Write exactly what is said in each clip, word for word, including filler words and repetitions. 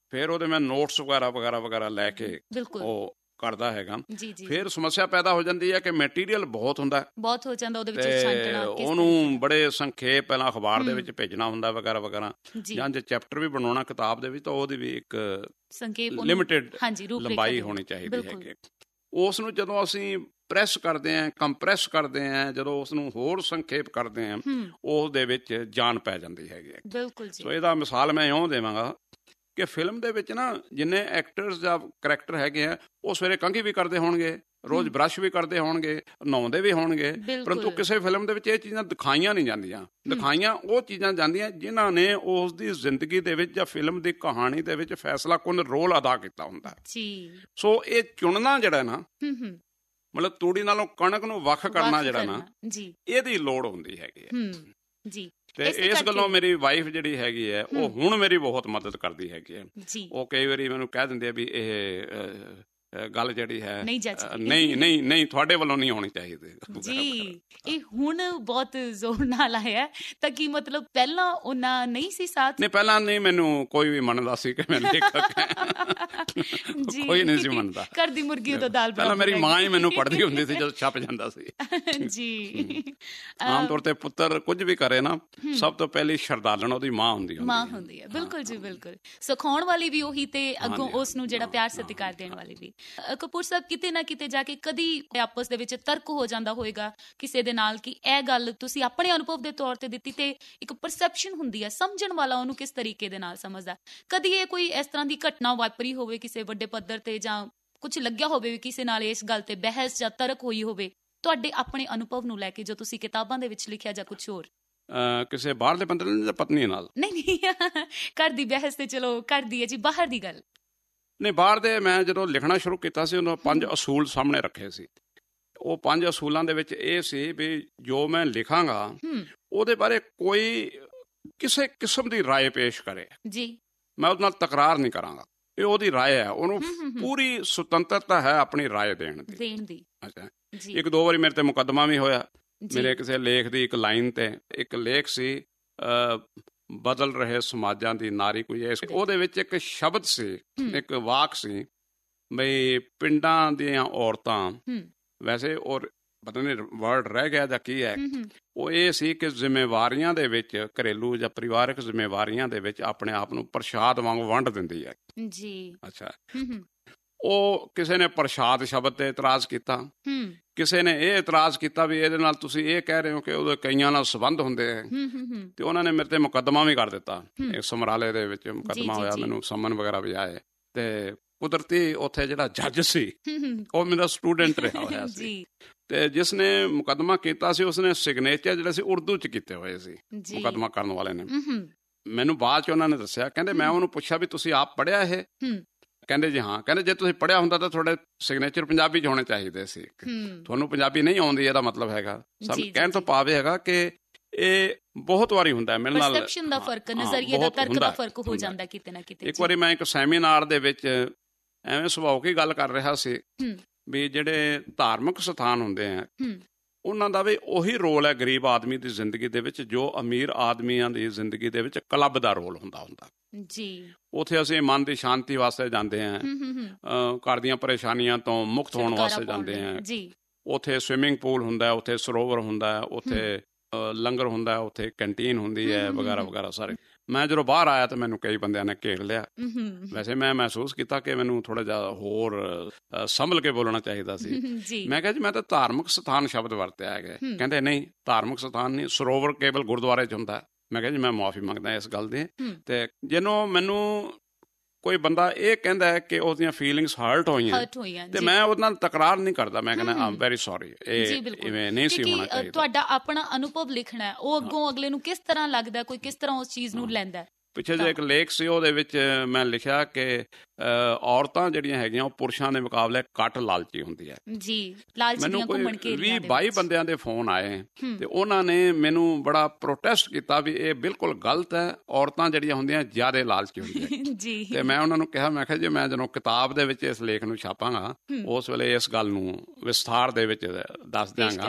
ਫਿਰ ਉਹਦੇ ਮੈਂ ਨੋਟਸ ਵਗੈਰਾ ਵਗੈਰਾ ਵਗੈਰਾ ਲੈ ਕੇ ਉਹ ਕਰਦਾ ਹੈਗਾ। ਫਿਰ ਸਮੱਸਿਆ ਪੈਦਾ ਹੋ ਜਾਂਦੀ ਹੈ ਕਿ ਮੈਟੀਰੀਅਲ ਬਹੁਤ ਹੁੰਦਾ, ਬਹੁਤ ਹੋ ਜਾਂਦਾ ਉਹਦੇ ਵਿੱਚ ਛਾਂਟਣਾ, ਉਹਨੂੰ ਬੜੇ ਸੰਖੇਪ ਪਹਿਲਾਂ ਅਖਬਾਰ ਦੇ ਵਿੱਚ ਭੇਜਣਾ ਹੁੰਦਾ ਵਗੈਰਾ ਵਗੈਰਾ, ਜਾਂ ਜੇ ਚੈਪਟਰ ਵੀ ਬਣਾਉਣਾ ਕਿਤਾਬ ਦੇ ਵਿੱਚ ਤਾਂ ਉਹਦੀ ਵੀ ਇੱਕ ਲਿਮਿਟਿਡ ਲੰਬਾਈ ਹੋਣੀ ਚਾਹੀਦੀ ਹੈਗੀ। ਉਸ ਨੂੰ ਜਦੋਂ ਅਸੀਂ ਪ੍ਰੈਸ ਕਰਦੇ ਹਾਂ, ਕੰਪਰੈਸ ਕਰਦੇ ਹਾਂ, ਜਦੋਂ ਉਸ ਨੂੰ ਹੋਰ ਸੰਖੇਪ ਕਰਦੇ ਹਾਂ, ਉਸ ਦੇ ਵਿੱਚ ਜਾਨ ਪੈ ਜਾਂਦੀ ਹੈਗੀ। ਬਿਲਕੁਲ। ਸੋ ਇਹਦਾ ਮਿਸਾਲ ਮੈਂ ਇਉਂ ਦੇਵਾਂਗਾ ਕਿ ਫਿਲਮ ਦੇ ਵਿੱਚ ਨਾ ਜਿੰਨੇ ਐਕਟਰਸ ਜਾਂ ਕਰੈਕਟਰ ਹੈਗੇ ਆ, ਉਹ ਸਵੇਰੇ ਕੰਘੀ ਵੀ ਕਰਦੇ ਹੋਣਗੇ, ਰੋਜ਼ ਬਰੱਸ਼ ਵੀ ਕਰਦੇ ਹੋਣਗੇ, ਨਹਾਉਂਦੇ ਵੀ ਹੋਣਗੇ, ਪਰੰਤੂ ਕਿਸੇ ਫਿਲਮ ਦੇ ਵਿੱਚ ਇਹ ਚੀਜ਼ਾਂ ਦਿਖਾਈਆਂ ਨਹੀਂ ਜਾਂਦੀਆਂ। ਦਿਖਾਈਆਂ ਉਹ ਚੀਜ਼ਾਂ ਜਾਂਦੀਆਂ ਜਿਨ੍ਹਾਂ ਨੇ ਉਸ ਦੀ ਜ਼ਿੰਦਗੀ ਦੇ ਵਿੱਚ ਜਾਂ ਫਿਲਮ ਦੀ ਕਹਾਣੀ ਦੇ ਵਿੱਚ ਫੈਸਲਾ ਕੁਨ ਰੋਲ ਅਦਾ ਕੀਤਾ ਹੁੰਦਾ। ਸੋ ਇਹ ਚੁਣਨਾ ਜਿਹੜਾ ਨਾ, ਮਤਲਬ ਤੂੜੀ ਨਾਲੋਂ ਕਣਕ ਨੂੰ ਵੱਖ ਕਰਨਾ ਜਿਹੜਾ ਨਾ, ਇਹਦੀ ਲੋੜ ਹੁੰਦੀ ਹੈਗੀ ਹੈ। ਤੇ ਇਸ ਗੱਲੋਂ ਮੇਰੀ ਵਾਈਫ ਜਿਹੜੀ ਹੈਗੀ ਹੈ, ਉਹ ਹੁਣ ਮੇਰੀ ਬਹੁਤ ਮਦਦ ਕਰਦੀ ਹੈਗੀ ਹੈ। ਉਹ ਕਈ ਵਾਰੀ ਮੈਨੂੰ ਕਹਿ ਦਿੰਦੇ ਆ ਵੀ ਇਹ ਗੱਲ ਜਿਹੜੀ ਹੈ ਨਹੀਂ ਨਹੀਂ ਨਹੀਂ ਤੁਹਾਡੇ ਵੱਲੋਂ ਨਹੀਂ ਹੋਣੀ ਚਾਹੀਦੀ ਜੀ। ਇਹ ਹੁਣ ਬਹੁਤ ਜ਼ੋਰ ਨਾਲ ਆਇਆ ਤਾਂ ਕਿ ਮਤਲਬ ਪਹਿਲਾਂ ਉਹਨਾਂ ਨਹੀਂ ਸੀ ਸਾਥ? ਨਹੀਂ, ਪਹਿਲਾਂ ਨਹੀਂ ਮੈਨੂੰ ਕੋਈ ਵੀ ਮੰਨਦਾ ਸੀ ਕਿ ਮੈਂ ਲੇਖਕ ਕੋਈ ਨਹੀਂ ਸੀ ਮੰਨਦਾ। ਘਰ ਦੀ ਮੁਰਗੀ ਉਦੋਂ ਦਾਲ ਬਰਾਬਰ। ਪਹਿਲਾਂ ਮੇਰੀ ਮਾਂ ਹੀ ਮੈਨੂੰ ਪੜ੍ਹਦੀ ਹੁੰਦੀ ਸੀ ਜਦੋਂ ਛਪ ਜਾਂਦਾ ਸੀ ਜੀ। ਆਮ ਤੌਰ ਤੇ ਪੁੱਤਰ ਕੁਝ ਵੀ ਕਰੇ ਨਾ, ਸਭ ਤੋਂ ਪਹਿਲੀ ਸ਼ਰਧਾਲਣ ਉਹਦੀ ਮਾਂ ਹੁੰਦੀ ਮਾਂ ਹੁੰਦੀ ਹੈ। ਬਿਲਕੁਲ ਜੀ, ਬਿਲਕੁਲ। ਸਿਖਾਉਣ ਵਾਲੀ ਵੀ ਉਹੀ ਤੇ ਅੱਗੋਂ ਉਸ ਨੂੰ ਜਿਹੜਾ ਪਿਆਰ ਸਤਿਕਾਰ ਦੇਣ ਵਾਲੀ ਵੀ। ਕਪੂਰ ਸਾਹਿਬ, ਕਿਤੇ ਨਾ ਕਿਤੇ ਜਾ ਕੇ ਕਦੀ ਆਪਸ ਦੇ ਵਿੱਚ ਤਰਕ ਹੋ ਜਾਂਦਾ ਹੋਏਗਾ ਕਿਸੇ ਦੇ ਨਾਲ ਕਿ ਇਹ ਗੱਲ ਤੁਸੀਂ ਆਪਣੇ ਅਨੁਭਵ ਦੇ ਤੌਰ ਤੇ ਦਿੱਤੀ, ਤੇ ਇੱਕ ਪਰਸੈਪਸ਼ਨ ਹੁੰਦੀ ਹੈ, ਸਮਝਣ ਵਾਲਾ ਉਹਨੂੰ ਕਿਸ ਤਰੀਕੇ ਦੇ ਨਾਲ ਸਮਝਦਾ। ਕਦੀ ਇਹ ਕੋਈ ਇਸ ਤਰ੍ਹਾਂ ਦੀ ਘਟਨਾ ਵਾਪਰੀ ਹੋਵੇ ਕਿਸੇ ਵੱਡੇ ਪੱਧਰ ਤੇ, ਜਾਂ ਕੁਝ ਲੱਗਿਆ ਹੋਵੇ ਵੀ ਕਿਸੇ ਨਾਲ ਇਸ ਗੱਲ ਤੇ ਬਹਿਸ ਜਾਂ ਤਰਕ ਹੋਈ ਹੋਵੇ ਤੁਹਾਡੇ ਆਪਣੇ ਅਨੁਭਵ ਨੂੰ ਲੈ ਕੇ, ਜੋ ਤੁਸੀਂ ਕਿਤਾਬਾਂ ਦੇ ਵਿੱਚ ਲਿਖਿਆ, ਜਾਂ ਕੁਝ ਹੋਰ? ਕਿਸੇ ਬਾਹਰਲੇ ਬੰਦੇ ਨਾਲ ਜਾਂ ਪਤਨੀ ਨਾਲ? ਨਹੀਂ ਨਹੀਂ, ਘਰ ਦੀ ਬਹਿਸ ਤੇ ਚਲੋ ਕਰ ਦਈਏ ਜੀ, ਬਾਹਰ ਦੀ ਗੱਲ ਨਹੀਂ। ਬਾਹਰ ਦੇ ਮੈਂ ਜਦੋਂ ਲਿਖਣਾ ਸ਼ੁਰੂ ਕੀਤਾ ਸੀ, ਉਹਨਾਂ ਪੰਜ ਅਸੂਲ ਸਾਹਮਣੇ ਰੱਖੇ ਸੀ। ਉਹ ਪੰਜ ਅਸੂਲਾਂ ਦੇ ਵਿੱਚ ਇਹ ਸੀ ਵੀ ਜੋ ਮੈਂ ਲਿਖਾਂਗਾ ਉਹਦੇ ਬਾਰੇ ਕੋਈ ਕਿਸੇ ਕਿਸਮ ਦੀ ਰਾਏ ਪੇਸ਼ ਕਰੇ ਜੀ, ਮੈਂ ਉਹਦੇ ਨਾਲ ਤਕਰਾਰ ਨਹੀਂ ਕਰਾਂਗਾ। ਇਹ ਉਹਦੀ ਰਾਏ ਹੈ, ਉਹਨੂੰ ਪੂਰੀ ਸੁਤੰਤਰਤਾ ਹੈ ਆਪਣੀ ਰਾਏ ਦੇਣ ਦੀ ਦੇਣ ਦੀ ਅੱਛਾ। ਇੱਕ ਦੋ ਵਾਰੀ ਮੇਰੇ ਤੇ ਮੁਕੱਦਮਾ ਵੀ ਹੋਇਆ ਮੇਰੇ ਕਿਸੇ ਲੇਖ ਦੀ ਇੱਕ ਲਾਈਨ ਤੇ। ਇੱਕ ਲੇਖ ਸੀ ਬਦਲ ਰਹੇ ਸਮਾਜਾਂ ਦੀ ਨਾਰੀ ਕੋਈ ਐ, ਉਹਦੇ ਵਿੱਚ ਇੱਕ ਸ਼ਬਦ ਸੀ, ਇੱਕ ਵਾਕ ਸੀ ਬਈ ਪਿੰਡਾਂ ਦੀਆਂ ਔਰਤਾਂ, ਵੈਸੇ ਔਰ ਪਤਾ ਨਹੀਂ ਵਰਡ ਰਹਿ ਗਿਆ ਜਾਂ ਕੀ ਹੈ, ਉਹ ਇਹ ਸੀ ਕਿ ਜ਼ਿੰਮੇਵਾਰੀਆਂ ਦੇ ਵਿੱਚ, ਘਰੇਲੂ ਜਾਂ ਪਰਿਵਾਰਕ ਜ਼ਿੰਮੇਵਾਰੀਆਂ ਦੇ ਵਿੱਚ ਆਪਣੇ ਆਪ ਨੂੰ ਪ੍ਰਸ਼ਾਦ ਵਾਂਗ ਵੰਡ ਦਿੰਦੀ ਹੈ ਜੀ। ਅੱਛਾ, ਉਹ ਕਿਸੇ ਨੇ ਪ੍ਰਸ਼ਾਦ ਸ਼ਬਦ ਤੇ ਇਤਰਾਜ਼ ਕੀਤਾ, ਕਿਸੇ ਨੇ ਇਹ ਇਤਰਾਜ਼ ਕੀਤਾ ਵੀ ਇਹਦੇ ਨਾਲ ਤੁਸੀਂ ਇਹ ਕਹਿ ਰਹੇ ਹੋ ਕਿ ਉਹਦੇ ਕਈਆਂ ਨਾਲ ਸੰਬੰਧ ਹੁੰਦੇ ਹੈ, ਤੇ ਉਹਨਾਂ ਨੇ ਮੇਰੇ ਤੇ ਮੁਕੱਦਮਾ ਵੀ ਕਰ ਦਿੱਤਾ। ਸਮਰਾਲੇ ਦੇ ਵਿੱਚ ਮੁਕੱਦਮਾ ਹੋਇਆ, ਮੈਨੂੰ ਸਮਨ ਵਗੈਰਾ ਵੀ ਆਏ। ਤੇ ਕੁਦਰਤੀ ਉੱਥੇ ਜਿਹੜਾ ਜੱਜ ਸੀ ਉਹ ਮੇਰਾ ਸਟੂਡੈਂਟ ਰਿਹਾ ਹੋਇਆ ਸੀ, ਤੇ ਜਿਸ ਨੇ ਮੁਕੱਦਮਾ ਕੀਤਾ ਸੀ ਉਸਨੇ ਸਿਗਨੇਚਰ ਜਿਹੜੇ ਸੀ ਉਰਦੂ ਚ ਕੀਤੇ ਹੋਏ ਸੀ ਮੁਕੱਦਮਾ ਕਰਨ ਵਾਲੇ ਨੇ। ਮੈਨੂੰ ਬਾਅਦ ਚ ਉਹਨਾਂ ਨੇ ਦੱਸਿਆ, ਕਹਿੰਦੇ ਮੈਂ ਉਹਨੂੰ ਪੁੱਛਿਆ ਵੀ ਤੁਸੀਂ ਆਪ ਪੜ੍ਹਿਆ ਇਹ? ਕਹਿੰਦੇ ਜੀ ਹਾਂ। ਕਹਿੰਦੇ ਜੇ ਤੁਸੀਂ ਪੜ੍ਹਿਆ ਹੁੰਦਾ ਤਾਂ ਤੁਹਾਡੇ ਸਿਗਨੇਚਰ ਪੰਜਾਬੀ ਚ ਹੋਣੇ ਚਾਹੀਦੇ ਸੀ, ਤੁਹਾਨੂੰ ਪੰਜਾਬੀ ਨਹੀਂ ਆਉਂਦੀ, ਇਹਦਾ ਮਤਲਬ ਹੈਗਾ ਸਾਨੂੰ ਕਹਿਣ ਤੋਂ ਭਾਵ ਹੈਗਾ ਕਿ ਇਹ ਬਹੁਤ ਵਾਰੀ ਹੁੰਦਾ ਮੇਰੇ ਨਾਲ, ਪਰਸੈਪਸ਼ਨ ਦਾ ਫਰਕ, ਨਜ਼ਰੀਏ ਦਾ, ਤਰਕ ਦਾ ਫਰਕ ਹੋ ਜਾਂਦਾ ਕਿਤੇ ਨਾ ਕਿਤੇ। ਇੱਕ ਵਾਰੀ ਮੈਂ ਇੱਕ ਸੈਮੀਨਾਰ ਦੇ ਵਿੱਚ ਐਵੇਂ ਸੁਭਾਵਿਕ ਹੀ ਗੱਲ ਕਰ ਰਿਹਾ ਸੀ ਵੀ ਜਿਹੜੇ ਧਾਰਮਿਕ ਸਥਾਨ ਹੁੰਦੇ ਆ ਉਹਨਾਂ ਦਾ ਵੀ ਉਹੀ ਰੋਲ ਹੈ ਗਰੀਬ ਆਦਮੀ ਦੀ ਜ਼ਿੰਦਗੀ ਦੇ ਵਿੱਚ ਜੋ ਅਮੀਰ ਆਦਮੀਆਂ ਦੀ ਜ਼ਿੰਦਗੀ ਦੇ ਵਿੱਚ ਕਲੱਬ ਦਾ ਰੋਲ ਹੁੰਦਾ ਹੁੰਦਾ ਜੀ। ਉੱਥੇ ਅਸੀਂ ਮਨ ਦੀ ਸ਼ਾਂਤੀ ਵਾਸਤੇ ਜਾਂਦੇ ਹਾਂ, ਘਰ ਦੀਆਂ ਪਰੇਸ਼ਾਨੀਆਂ ਤੋਂ ਮੁਕਤ ਹੋਣ ਵਾਸਤੇ ਜਾਂਦੇ ਹਾਂ। ਉੱਥੇ ਸਵਿਮਿੰਗ ਪੂਲ ਹੁੰਦਾ, ਉੱਥੇ ਸਰੋਵਰ ਹੁੰਦਾ, ਉੱਥੇ ਲੰਗਰ ਹੁੰਦਾ, ਉੱਥੇ ਕੰਟੀਨ ਹੁੰਦੀ ਹੈ ਵਗੈਰਾ ਵਗੈਰਾ ਸਾਰੇ। ਮੈਂ ਜਦੋਂ ਬਾਹਰ ਆਇਆ ਤਾਂ ਮੈਨੂੰ ਕਈ ਬੰਦਿਆਂ ਨੇ ਘੇਰ ਲਿਆ। ਵੈਸੇ ਮੈਂ ਮਹਿਸੂਸ ਕੀਤਾ ਕਿ ਮੈਨੂੰ ਥੋੜਾ ਜਿਹਾ ਹੋਰ ਸੰਭਲ ਕੇ ਬੋਲਣਾ ਚਾਹੀਦਾ ਸੀ। ਮੈਂ ਕਿਹਾ ਜੀ ਮੈਂ ਤਾਂ ਧਾਰਮਿਕ ਸਥਾਨ ਸ਼ਬਦ ਵਰਤਿਆ ਹੈਗਾ। ਕਹਿੰਦੇ ਨਹੀਂ, ਧਾਰਮਿਕ ਸਥਾਨ ਨਹੀਂ, ਸਰੋਵਰ ਕੇਵਲ ਗੁਰਦੁਆਰੇ ਚ ਹੁੰਦਾ। ਮੈਂ ਕਿਹਾ ਜੀ ਮੈਂ ਮੁਆਫੀ ਮੰਗਦਾ ਇਸ ਗੱਲ ਦੀ। ਤੇ ਜਿਹਨੂੰ ਮੈਨੂੰ ਕੋਈ ਬੰਦਾ ਇਹ ਕਹਿੰਦਾ ਹੈ ਕਿ ਉਹਦੀਆਂ ਫੀਲਿੰਗਸ ਹਰਟ ਹੋਈਆਂ ਤੇ ਮੈਂ ਉਹਦੇ ਨਾਲ ਤਕਰਾਰ ਨਹੀਂ ਕਰਦਾ, ਮੈਂ ਕਹਿੰਦਾ ਆਮ ਵੈਰੀ ਸੌਰੀ, ਇਹ ਇਵੇਂ ਨਹੀਂ ਸੀ ਹੋਣਾ ਚਾਹੀਦਾ। ਤੁਹਾਡਾ ਆਪਣਾ ਅਨੁਭਵ ਲਿਖਣਾ, ਉਹ ਅੱਗੋਂ ਅਗਲੇ ਨੂੰ ਕਿਸ ਤਰ੍ਹਾਂ ਲੱਗਦਾ, ਕੋਈ ਕਿਸ ਤਰ੍ਹਾਂ ਉਸ ਚੀਜ਼ ਨੂੰ ਲੈਂਦਾ। ਪਿੱਛੇ ਜਿਹੇ ਇੱਕ ਲੇਖ ਸੀ ਉਹਦੇ ਵਿੱਚ ਮੈਂ ਲਿਖਿਆ ਕਿ ਔਰਤਾਂ ਜਿਹੜੀਆਂ ਹੈਗੀਆਂ ਉਹ ਪੁਰਸ਼ਾਂ ਦੇ ਮੁਕਾਬਲੇ ਘੱਟ ਲਾਲਚੀ ਹੁੰਦੀ ਹੈ ਜੀ। ਮੈਨੂੰ ਕੋਈ ਵੀਹ ਬਾਈ ਬੰਦਿਆਂ ਦੇ ਫੋਨ ਆਏ ਤੇ ਉਹਨਾਂ ਨੇ ਮੈਨੂੰ ਬੜਾ ਪ੍ਰੋਟੈਸਟ ਕੀਤਾ ਵੀ ਇਹ ਬਿਲਕੁਲ ਗਲਤ ਹੈ, ਔਰਤਾਂ ਜਿਹੜੀਆਂ ਹੁੰਦੀਆਂ ਜ਼ਿਆਦਾ ਲਾਲਚੀ ਹੁੰਦੀਆਂ ਜੀ। ਤੇ ਮੈਂ ਉਹਨਾਂ ਨੂੰ ਕਿਹਾ, ਮੈਂ ਕਿਹਾ ਜੀ ਮੈਂ ਜਦੋਂ ਕਿਤਾਬ ਦੇ ਵਿੱਚ ਇਸ ਲੇਖ ਨੂੰ ਛਾਪਾਂਗਾ ਉਸ ਵੇਲੇ ਇਸ ਗੱਲ ਨੂੰ ਵਿਸਥਾਰ ਦੇ ਵਿੱਚ ਦੱਸ ਦਿਆਂਗਾ।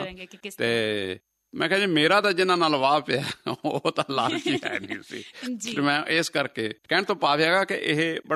ਤੇ ਮੈਂ ਕਿਹਾ ਜੀ ਮੇਰਾ ਤਾਂ ਜਿਹਨਾਂ ਨਾਲ ਵਾਹ ਪਿਆ ਉਹ ਤਾਂ ਲਾਲਚੀ ਹੈ ਨਹੀਂ ਸੀ। ਮੈਂ ਇਸ ਕਰਕੇ ਕਹਿਣ ਤੋਂ ਭਾਵ ਹੈਗਾ ਕਿ ਇਹ